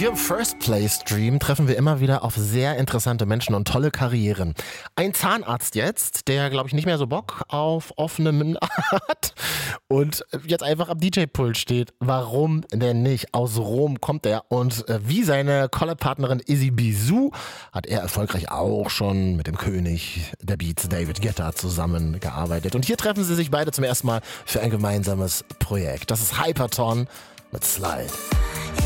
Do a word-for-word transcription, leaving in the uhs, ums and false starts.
Hier im First Play Stream treffen wir immer wieder auf sehr interessante Menschen und tolle Karrieren. Ein Zahnarzt jetzt, der glaube ich nicht mehr so Bock auf offene Münder hat und jetzt einfach am D J-Pult steht. Warum denn nicht? Aus Rom kommt er und wie seine Collab-Partnerin Izzy Bizou hat er erfolgreich auch schon mit dem König der Beats, David Guetta, zusammengearbeitet. Und hier treffen sie sich beide zum ersten Mal für ein gemeinsames Projekt. Das ist Hyperton mit Slide.